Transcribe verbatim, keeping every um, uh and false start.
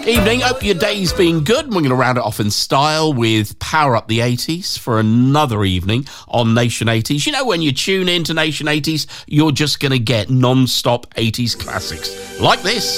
Evening, hope your day's been good. We're going to round it off in style with Power Up the eighties for another evening on Nation eighties. You know, when you tune in to Nation eighties, you're just going to get non-stop eighties classics like this.